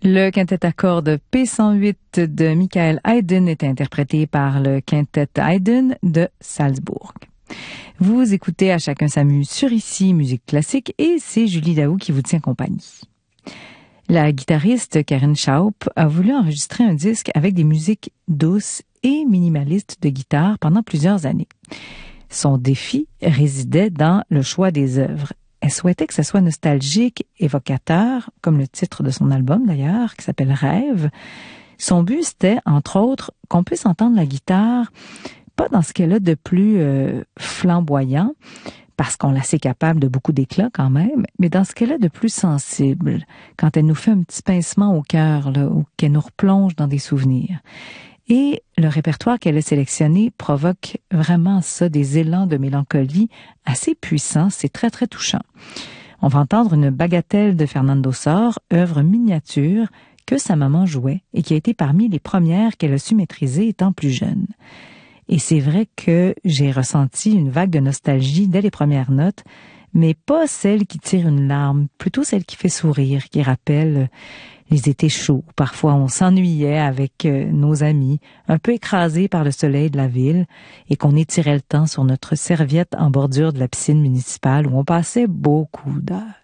Le quintet à cordes P108 de Michael Haydn est interprété par le quintet Haydn de Salzbourg. Vous écoutez À chacun s'amuse sur ICI Musique classique et c'est Julie Daou qui vous tient compagnie. La guitariste Karine Schaub a voulu enregistrer un disque avec des musiques douces et minimalistes de guitare pendant plusieurs années. Son défi résidait dans le choix des œuvres. Elle souhaitait que ça soit nostalgique, évocateur, comme le titre de son album d'ailleurs, qui s'appelle Rêve. Son but, c'était, entre autres, qu'on puisse entendre la guitare, pas dans ce qu'elle a de plus flamboyant, parce qu'on la sait capable de beaucoup d'éclat quand même, mais dans ce qu'elle a de plus sensible, quand elle nous fait un petit pincement au cœur, là, ou qu'elle nous replonge dans des souvenirs. Et le répertoire qu'elle a sélectionné provoque vraiment ça, des élans de mélancolie assez puissants, c'est très très touchant. On va entendre une bagatelle de Fernando Sor, œuvre miniature que sa maman jouait et qui a été parmi les premières qu'elle a su maîtriser étant plus jeune. Et c'est vrai que j'ai ressenti une vague de nostalgie dès les premières notes, mais pas celle qui tire une larme, plutôt celle qui fait sourire, qui rappelle les étés chauds. Parfois, on s'ennuyait avec nos amis, un peu écrasés par le soleil de la ville, et qu'on étirait le temps sur notre serviette en bordure de la piscine municipale où on passait beaucoup d'heures.